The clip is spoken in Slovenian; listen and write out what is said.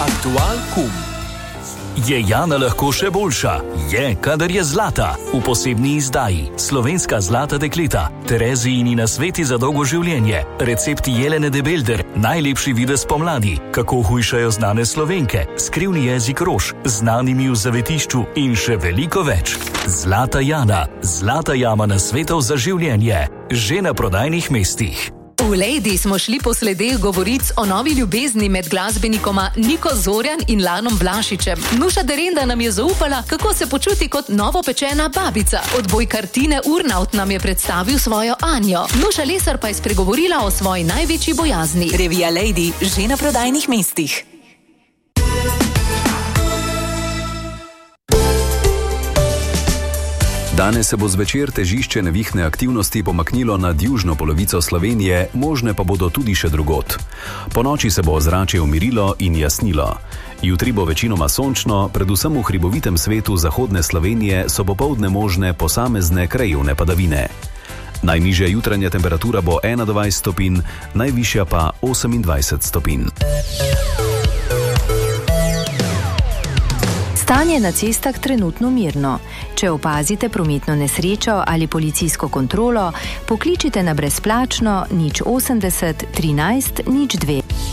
Aktual.com. Je Jana lahko še boljša? Je, kadar je zlata. V posebni izdaji Slovenska zlata dekleta, Terezijini nasveti za dolgo življenje, recepti Jelene de Belder, najlepši videz pomladi, kako hujšajo znane Slovenke, skrivni jezik rož, znanimi v zavetišču in še veliko več. Zlata Jana, zlata jama nasvetov za življenje, že na prodajnih mestih. V Lady smo šli po sledeh govoric o novi ljubezni med glasbenikoma Niko Zorjan in Lanom Vlašičem. Nuša Derenda nam je zaupala, kako se počuti kot novopečena babica. Odbojkar Tine Urnaut nam je predstavil svojo Anjo. Nuša Lesar pa je spregovorila o svoji največji bojazni. Revija Lady že na prodajnih mestih. Danes se bo zvečer težišče nevihne aktivnosti pomaknilo nad južno polovico Slovenije, možne pa bodo tudi še drugod. Ponoči se bo ozračje umirilo in jasnilo. Jutri bo večinoma sončno, predvsem v hribovitem svetu zahodne Slovenije so popoldne možne posamezne krajevne padavine. Najnižja jutranja temperatura bo 21 stopinj, najvišja pa 28 stopinj. Stanje na cestah trenutno mirno. Če opazite prometno nesrečo ali policijsko kontrolo, pokličite na brezplačno 080 13 02.